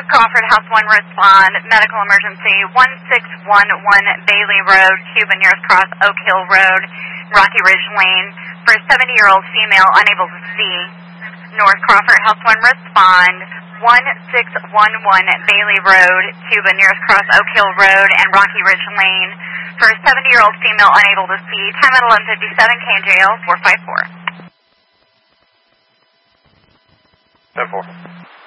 North Crawford, House 1, respond. Medical emergency, 1611 Bailey Road, Cuba, nearest cross, Oak Hill Road, Rocky Ridge Lane. For a 70-year-old female unable to see. North Crawford, House 1, respond. 1611 Bailey Road, Cuba, nearest cross, Oak Hill Road, and Rocky Ridge Lane. For a 70-year-old female unable to see. Time at 11:57, KJL 454. 10-4.